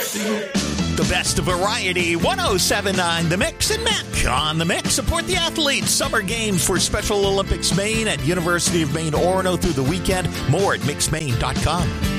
The best of variety, 107.9 The Mix and Mac on The Mix. Support the athletes. Summer Games for Special Olympics Maine at University of Maine, Orono through the weekend. More at mixmaine.com.